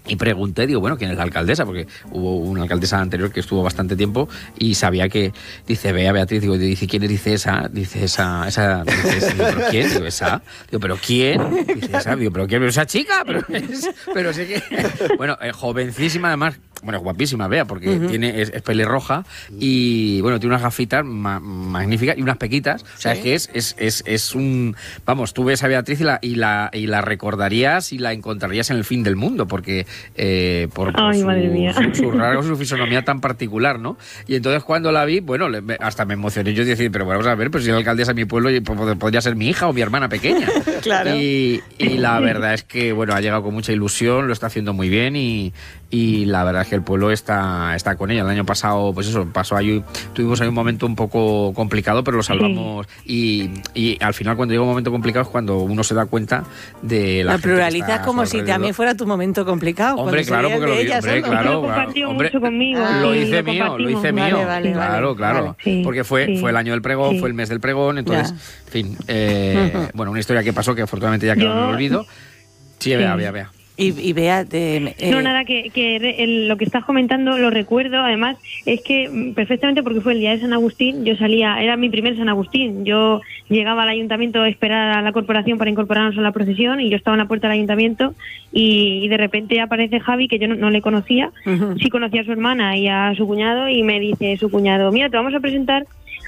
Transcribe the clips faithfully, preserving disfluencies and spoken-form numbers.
Y pregunté, digo, bueno, ¿quién es la alcaldesa? Porque hubo una alcaldesa anterior que estuvo bastante tiempo y sabía que, dice, vea Beatriz, digo, dice, ¿quién es? Dice esa, dice esa, esa, dice esa, digo, ¿pero quién? Digo, esa, digo, ¿pero quién? Dice esa, digo, ¿pero quién? ¿Pero esa chica? Pero, es, pero sí que, bueno, eh, jovencísima además, bueno, guapísima, vea, porque uh-huh. tiene, es, es pelirroja y, bueno, tiene unas gafitas ma- magníficas y unas pequitas, o sea, ¿sí? Es que es, es, es, es un, vamos, tú ves a Beatriz y la, y la, y la recordarías y la encontrarías en el fin del mundo, porque Eh, por, por Ay, su, madre mía. su, su rasgo, su fisonomía tan particular, ¿no? Y entonces cuando la vi, bueno, le, hasta me emocioné yo decir, pero bueno, vamos a ver, pues si la alcaldesa de mi pueblo podría ser mi hija o mi hermana pequeña. Claro. Y, y la verdad es que, bueno, ha llegado con mucha ilusión, lo está haciendo muy bien y, y la verdad es que el pueblo está, está con ella. El año pasado, pues eso, pasó ahí, tuvimos ahí un momento un poco complicado, pero lo salvamos. Sí. Y, y al final cuando llega un momento complicado es cuando uno se da cuenta de la Lo pluralizas como si alrededor. También fuera tu momento complicado. Hombre, claro, porque lo vi, hombre, claro, lo compartió hombre, mucho conmigo. Ah, lo hice lo mío, lo hice mío. Vale, vale, claro, vale, claro. vale. Sí, porque fue, sí, fue el año del pregón, sí. fue el mes del pregón, entonces, ya. en fin, eh, uh-huh. bueno, una historia que pasó que afortunadamente ya quedó en el olvido. Sí, sí. vea, vea, vea. Y, y vea de, eh... no nada que, que el, lo que estás comentando lo recuerdo, además es que perfectamente porque fue el día de San Agustín, yo salía, era mi primer San Agustín, yo llegaba al ayuntamiento a esperar a la corporación para incorporarnos a la procesión y yo estaba en la puerta del ayuntamiento y, y de repente aparece Javi, que yo no, no le conocía, uh-huh. sí conocía a su hermana y a su cuñado y me dice su cuñado, mira, te vamos a presentar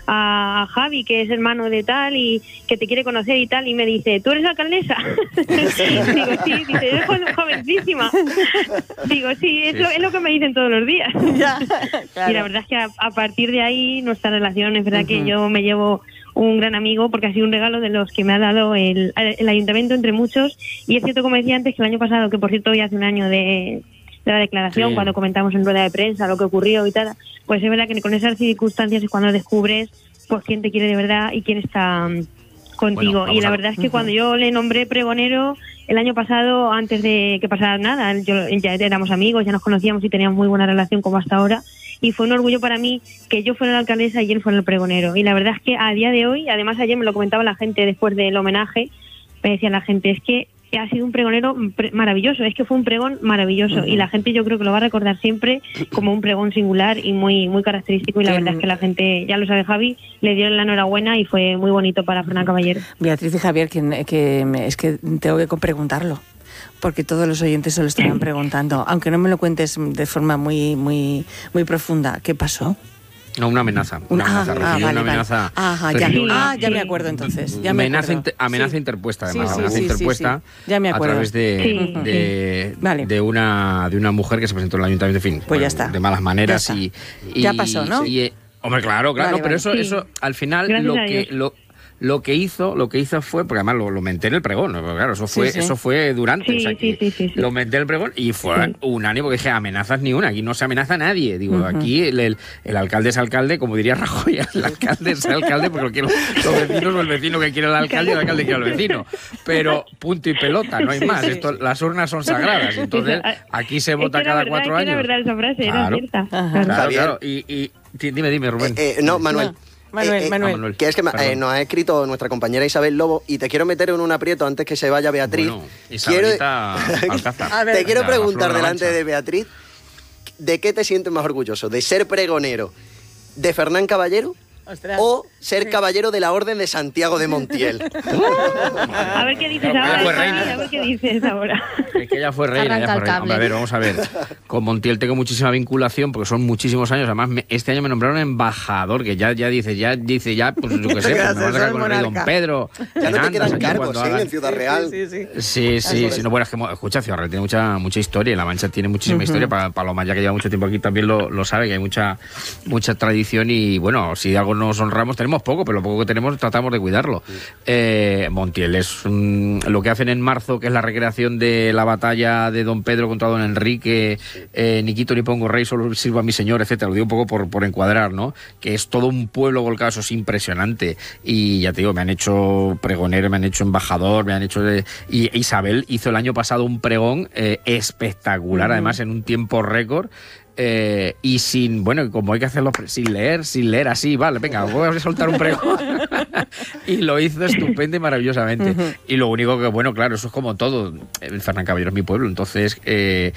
a Javi, que es hermano de tal y que te quiere conocer y tal, y me dice, ¿tú eres alcaldesa? Digo, sí, dice, eres jovencísima. Digo, sí, es, sí. Lo, es lo que me dicen todos los días. Ya, claro. Y la verdad es que a, a partir de ahí nuestra relación, es verdad uh-huh. que yo me llevo un gran amigo porque ha sido un regalo de los que me ha dado el, el ayuntamiento entre muchos, y es cierto, como decía antes, que el año pasado, que por cierto hoy hace un año de... de la declaración, sí. cuando comentamos en rueda de prensa lo que ocurrió y tal, pues es verdad que con esas circunstancias es cuando descubres pues quién te quiere de verdad y quién está um, contigo. Bueno, y la a... verdad es que uh-huh. cuando yo le nombré pregonero el año pasado, antes de que pasara nada, yo, ya éramos amigos, ya nos conocíamos y teníamos muy buena relación como hasta ahora, y fue un orgullo para mí que yo fuera la alcaldesa y él fuera el pregonero. Y la verdad es que a día de hoy, además ayer me lo comentaba la gente después del homenaje, me decía la gente, es que ha sido un pregonero pre- maravilloso, es que fue un pregón maravilloso uh-huh. y la gente yo creo que lo va a recordar siempre como un pregón singular y muy muy característico, y la verdad es que la gente, ya lo sabe Javi, le dieron la enhorabuena y fue muy bonito para Fernán Caballero. Beatriz y Javier, que, que me, es que tengo que preguntarlo, porque todos los oyentes se lo estaban preguntando, aunque no me lo cuentes de forma muy muy muy profunda. ¿Qué pasó? No, una amenaza. Una ah, amenaza, ah, vale, una amenaza. Vale. Ajá, ya, una, ah, ya me acuerdo entonces. Ya me amenaza, acuerdo. Inter, amenaza sí. interpuesta, además. Sí, sí, amenaza sí, interpuesta sí, sí. Ya me acuerdo. a través de, sí. de, vale. de, una, de una mujer que se presentó en el ayuntamiento, en fin. Pues bueno, ya está. De malas maneras. Ya, y, y ya pasó, ¿no? Y, hombre, claro, claro. Vale, no, pero vale. eso, sí. eso al final Gracias lo que... Lo, Lo que hizo, lo que hizo fue, porque además lo, lo menté en el pregón, ¿no? Claro, eso fue, sí, sí. eso fue durante, sí, o sea, que sí, sí, sí, sí. lo menté en el pregón y fue sí. unánime, porque dije, amenazas ni una, aquí no se amenaza a nadie, digo, uh-huh. aquí el, el, el alcalde es alcalde, como diría Rajoy, el alcalde es alcalde, porque lo quieren los vecinos o el vecino que quiere al alcalde y el alcalde quiere al vecino, pero punto y pelota, no hay más, esto, las urnas son sagradas, entonces aquí se vota cada verdad, cuatro años. Era verdad esa frase, claro. era cierta. Claro, claro, claro. Y, y dime, dime, Rubén. Eh, eh, no, Manuel. No. Manuel, eh, eh, Manuel. Manuel. Que es que eh, nos ha escrito nuestra compañera Isabel Lobo y te quiero meter en un aprieto antes que se vaya Beatriz. Bueno, Isabelita Alcázar. Quiero... te quiero Venga, preguntar delante de Beatriz, ¿de qué te sientes más orgulloso? ¿De ser pregonero de Fernán Caballero? Ostras. O ser caballero de la Orden de Santiago de Montiel. A ver qué dices no, ahora. Fue reina. A ver qué dices ahora. Es que ella fue reina. Ella fue reina. Hombre, a ver, vamos a ver. Con Montiel tengo muchísima vinculación porque son muchísimos años. Además, me, este año me nombraron embajador, que ya, ya dice, ya dice, ya, pues yo qué sé, pues me vas a sacar con el rey Don Pedro. Ya no te quedan cargos, ¿eh? hagan... En Ciudad Real. Sí, sí, sí. Sí, sí, sí no, bueno, es que, escucha, Ciudad Real tiene mucha, mucha historia y La Mancha tiene muchísima uh-huh. historia. Para Paloma, ya que lleva mucho tiempo aquí, también lo, lo sabe, que hay mucha, mucha tradición y, bueno, si algo nos honramos, tenemos poco, pero lo poco que tenemos tratamos de cuidarlo. Sí. Eh, Montiel es um, lo que hacen en marzo, que es la recreación de la batalla de Don Pedro contra Don Enrique, eh, ni quito ni pongo rey, solo sirva a mi señor, etcétera. Lo digo un poco por, por encuadrar, ¿no? Que es todo un pueblo volcado, eso es impresionante. Y ya te digo, me han hecho pregonero, me han hecho embajador, me han hecho... De... Y Isabel hizo el año pasado un pregón eh, espectacular, uh-huh. además en un tiempo récord. Eh, y sin, bueno, como hay que hacerlo sin leer, sin leer así, vale, venga, voy a soltar un pregón. Y lo hizo estupendo y maravillosamente. Uh-huh. Y lo único que, bueno, claro, eso es como todo. El Fernán Caballero es mi pueblo, entonces, eh,